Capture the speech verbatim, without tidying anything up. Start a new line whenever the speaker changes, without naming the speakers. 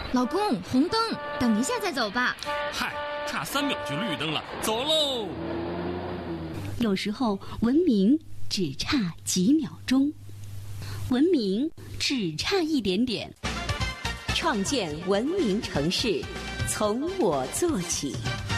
老公，红灯，等一下再走吧。
嗨，差三秒就绿灯了，走喽。
有时候文明只差几秒钟，文明只差一点点。
创建文明城市，从我做起。